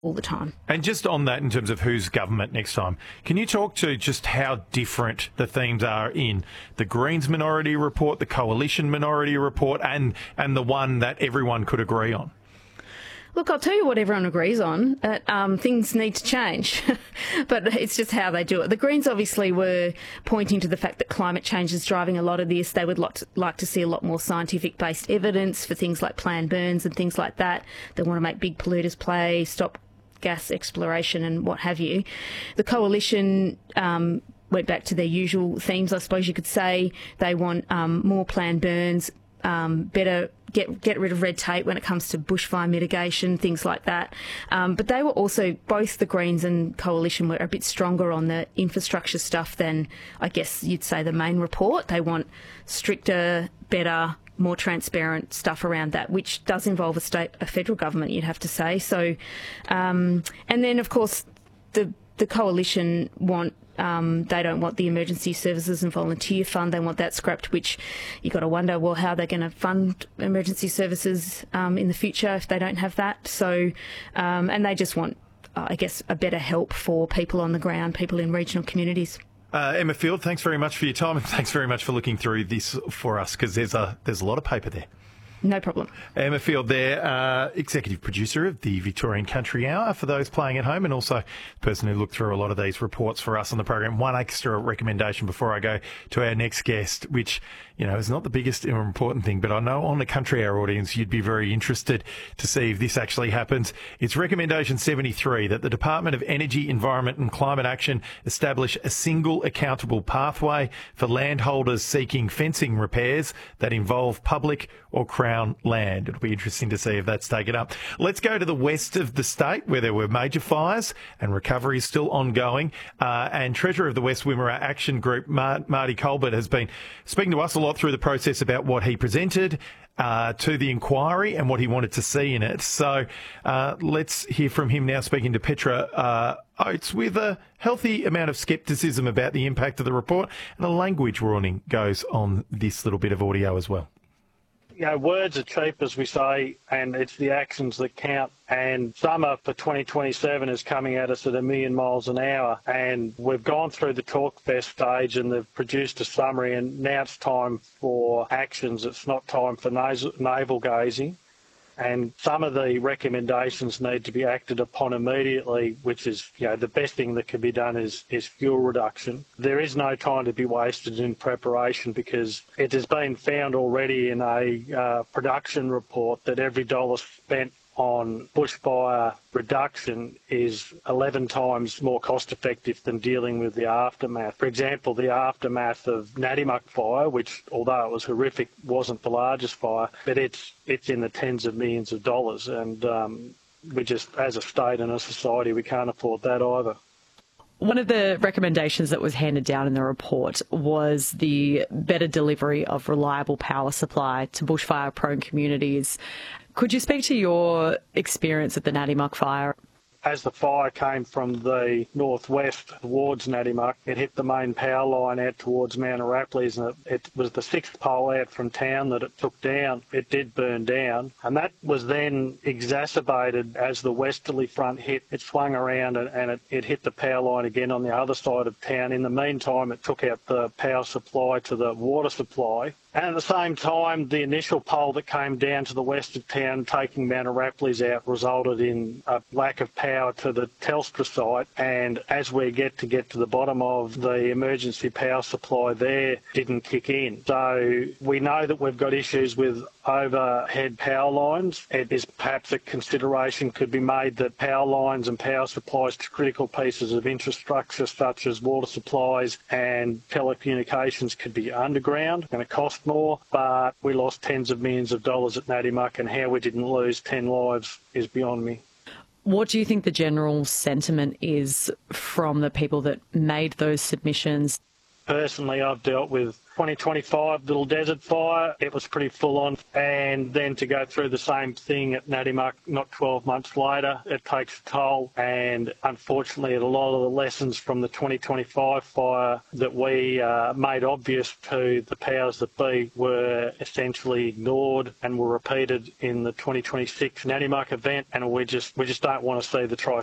all the time. And just on that, in terms of who's government next time, can you talk to just how different the themes are in the Greens Minority Report, the Coalition Minority Report, and the one that everyone could agree on? Look, I'll tell you what everyone agrees on. Things need to change, but it's just how they do it. The Greens obviously were pointing to the fact that climate change is driving a lot of this. They would like to see a lot more scientific-based evidence for things like planned burns and things like that. They want to make big polluters pay, stop gas exploration and what have you. The Coalition went back to their usual themes, I suppose you could say. They want more planned burns, better get rid of red tape when it comes to bushfire mitigation, things like that. But they were also, both the Greens and Coalition were a bit stronger on the infrastructure stuff than, I guess you'd say, the main report. They want stricter, better, more transparent stuff around that, which does involve a federal government, you'd have to say. So, and then, of course, the Coalition want they don't want the Emergency Services and Volunteer Fund. They want that scrapped, which you've got to wonder, well, how they're going to fund emergency services in the future if they don't have that. So, and they just want, I guess, a better help for people on the ground, people in regional communities. Emma Field, thanks very much for your time, and thanks very much for looking through this for us, because there's a lot of paper there. No problem. Emma Field there, executive producer of the Victorian Country Hour, for those playing at home, and also the person who looked through a lot of these reports for us on the program. One extra recommendation before I go to our next guest, which, you know, is not the biggest or important thing, but I know on the Country Hour audience you'd be very interested to see if this actually happens. It's recommendation 73, that the Department of Energy, Environment and Climate Action establish a single accountable pathway for landholders seeking fencing repairs that involve public or Crown land. It'll be interesting to see if that's taken up. Let's go to the west of the state, where there were major fires and recovery is still ongoing. And Treasurer of the West Wimmera Action Group, Marty Colbert, has been speaking to us a lot through the process about what he presented to the inquiry and what he wanted to see in it. So let's hear from him now, speaking to Petra Oates, with a healthy amount of scepticism about the impact of the report, and a language warning goes on this little bit of audio as well. You know, words are cheap, as we say, and it's the actions that count. And summer for 2027 is coming at us at 1,000,000 miles an hour. And we've gone through the talk-fest stage and they've produced a summary, and now it's time for actions. It's not time for navel-gazing. And some of the recommendations need to be acted upon immediately, which is, you know, the best thing that can be done is fuel reduction. There is no time to be wasted in preparation, because it has been found already in a production report that every dollar spent on bushfire reduction is 11 times more cost effective than dealing with the aftermath. For example, the aftermath of Nadimuck fire, which, although it was horrific, wasn't the largest fire, but it's in the tens of millions of dollars, and we just, as a state and a society, we can't afford that either. One of the recommendations that was handed down in the report was the better delivery of reliable power supply to bushfire-prone communities. Could you speak to your experience at the Nadimuck fire? As the fire came from the northwest towards Nadimuck, it hit the main power line out towards Mount Arapiles, and it was the sixth pole out from town that it took down. It did burn down, and that was then exacerbated as the westerly front hit. It swung around and it hit the power line again on the other side of town. In the meantime, it took out the power supply to the water supply. And at the same time, the initial pole that came down to the west of town, taking Mount Arapiles out, resulted in a lack of power to the Telstra site. And as we get to the bottom of the emergency power supply there, didn't kick in. So we know that we've got issues with overhead power lines. It is perhaps a consideration could be made that power lines and power supplies to critical pieces of infrastructure such as water supplies and telecommunications could be underground. It's going to cost more, but we lost tens of millions of dollars at Nadimuck, and how we didn't lose 10 lives is beyond me. What do you think the general sentiment is from the people that made those submissions? Personally, I've dealt with 2025 Little Desert Fire. It was pretty full on. And then to go through the same thing at Nadimuck not 12 months later, it takes a toll. And unfortunately, a lot of the lessons from the 2025 fire that we made obvious to the powers that be were essentially ignored and were repeated in the 2026 Nadimuck event. And we just don't want to see the